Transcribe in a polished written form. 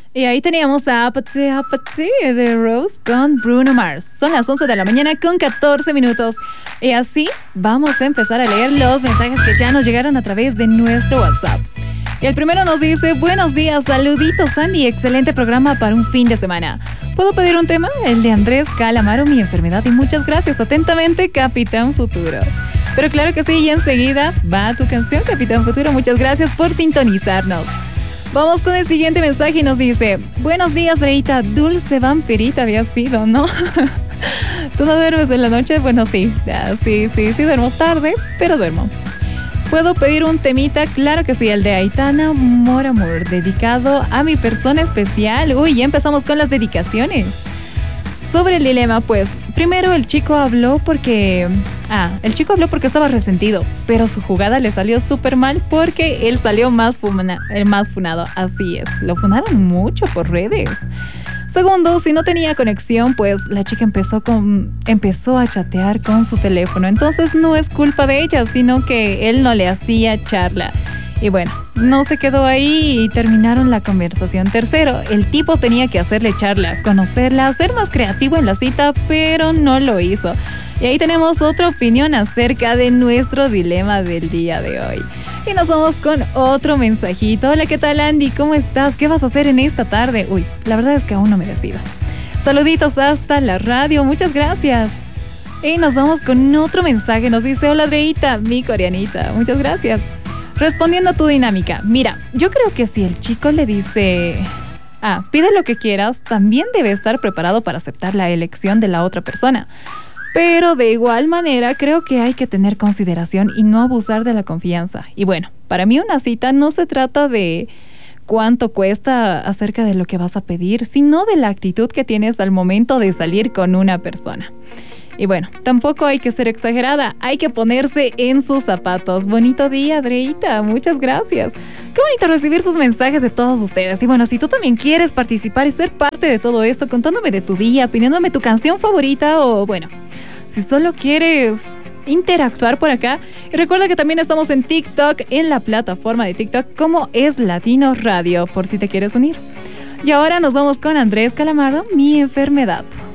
Y ahí teníamos a Apathy, Apathy de Rose con Bruno Mars. Son las 11 de la mañana con 14 minutos. Y así vamos a empezar a leer los mensajes que ya nos llegaron a través de nuestro WhatsApp. Y el primero nos dice: buenos días, saluditos Andy, excelente programa para un fin de semana. ¿Puedo pedir un tema? El de Andrés Calamaro, Mi enfermedad, y muchas gracias. Atentamente, Capitán Futuro. Pero claro que sí, y enseguida va tu canción, Capitán Futuro. Muchas gracias por sintonizarnos. Vamos con el siguiente mensaje y nos dice: buenos días, Reita, dulce vampirita había sido, ¿no? ¿Tú no duermes en la noche? Bueno, sí, sí, duermo tarde, pero duermo. ¿Puedo pedir un temita? Claro que sí, el de Aitana Moramur, dedicado a mi persona especial. Uy, ya empezamos con las dedicaciones. Sobre el dilema, pues, primero el chico habló porque estaba resentido, pero su jugada le salió súper mal porque él salió el más funado. Así es, lo funaron mucho por redes. Segundo, si no tenía conexión, pues la chica empezó a chatear con su teléfono. Entonces no es culpa de ella, sino que él no le hacía charla. Y bueno, no se quedó ahí y terminaron la conversación. Tercero, el tipo tenía que hacerle charla, conocerla, ser más creativo en la cita, pero no lo hizo. Y ahí tenemos otra opinión acerca de nuestro dilema del día de hoy. Y nos vamos con otro mensajito. Hola, ¿qué tal, Andy? ¿Cómo estás? ¿Qué vas a hacer en esta tarde? Uy, la verdad es que aún no me decido. Saluditos hasta la radio, muchas gracias. Y nos vamos con otro mensaje. Nos dice: hola, Dreita, mi coreanita. Muchas gracias. Respondiendo a tu dinámica, mira, yo creo que si el chico le dice: pide lo que quieras, también debe estar preparado para aceptar la elección de la otra persona. Pero de igual manera creo que hay que tener consideración y no abusar de la confianza. Y bueno, para mí una cita no se trata de cuánto cuesta acerca de lo que vas a pedir, sino de la actitud que tienes al momento de salir con una persona. Y bueno, tampoco hay que ser exagerada, hay que ponerse en sus zapatos. Bonito día, Dreita, muchas gracias. Qué bonito recibir sus mensajes de todos ustedes. Y bueno, si tú también quieres participar y ser parte de todo esto, contándome de tu día, pidiéndome tu canción favorita, o bueno, si solo quieres interactuar por acá. Y recuerda que también estamos en TikTok, en la plataforma de TikTok como Es Latino Radio, por si te quieres unir. Y ahora nos vamos con Andrés Calamaro, Mi enfermedad.